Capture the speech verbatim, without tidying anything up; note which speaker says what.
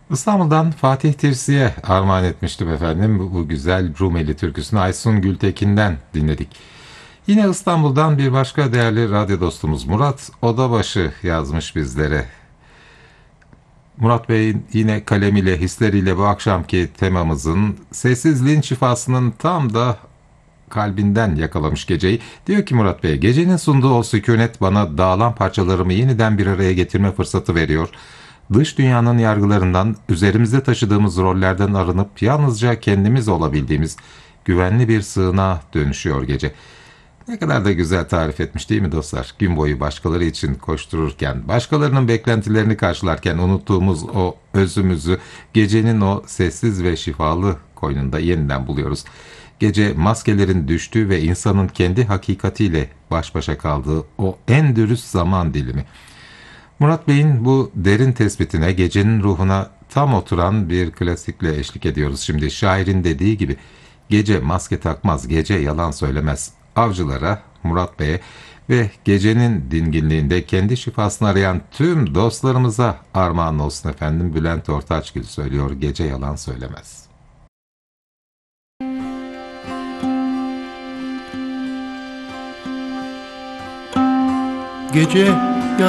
Speaker 1: İstanbul'dan Fatih Tirsi'ye armağan etmiştim efendim. Bu, bu güzel Rumeli türküsünü Aysun Gültekin'den dinledik. Yine İstanbul'dan bir başka değerli radyo dostumuz Murat Odabaşı yazmış bizlere. Murat Bey'in yine kalemiyle, hisleriyle bu akşamki temamızın sessizliğin şifasının tam da kalbinden yakalamış geceyi. Diyor ki Murat Bey, gecenin sunduğu o sükunet bana dağılan parçalarımı yeniden bir araya getirme fırsatı veriyor. Dış dünyanın yargılarından, üzerimizde taşıdığımız rollerden arınıp yalnızca kendimiz olabildiğimiz güvenli bir sığınağa dönüşüyor gece. Ne kadar da güzel tarif etmiş değil mi dostlar? Gün boyu başkaları için koştururken, başkalarının beklentilerini karşılarken unuttuğumuz o özümüzü gecenin o sessiz ve şifalı koynunda yeniden buluyoruz. Gece maskelerin düştüğü ve insanın kendi hakikatiyle baş başa kaldığı o en dürüst zaman dilimi. Murat Bey'in bu derin tespitine, gecenin ruhuna tam oturan bir klasikle eşlik ediyoruz şimdi. Şairin dediği gibi, gece maske takmaz, gece yalan söylemez. Avcılara, Murat Bey'e ve gecenin dinginliğinde kendi şifasını arayan tüm dostlarımıza armağan olsun efendim. Bülent Ortaçgil söylüyor, gece yalan söylemez.
Speaker 2: Gece